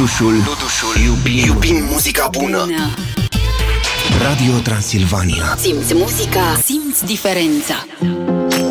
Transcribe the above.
Ludușul. Iubim muzica bună. Radio Transilvania. Simți muzica, simți diferența.